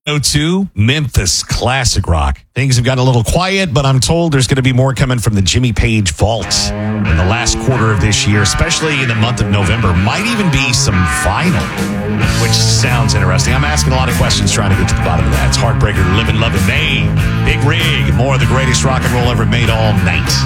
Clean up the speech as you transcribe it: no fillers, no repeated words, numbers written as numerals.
102 Memphis Classic Rock. Things have gotten a little quiet, but I'm told there's going to be more coming from the Jimmy Page vaults in the last quarter of this year, especially in the month of November. Might even be some vinyl, which sounds interesting. I'm asking a lot of questions trying to get to the bottom of that. It's Heartbreaker, Living, Loving, May, Big Rig, more of the greatest rock and roll ever made all night.